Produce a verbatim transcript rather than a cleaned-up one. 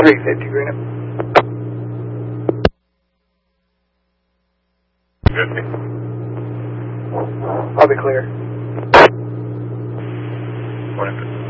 three fifty, green up. fifty. I'll be clear. twenty.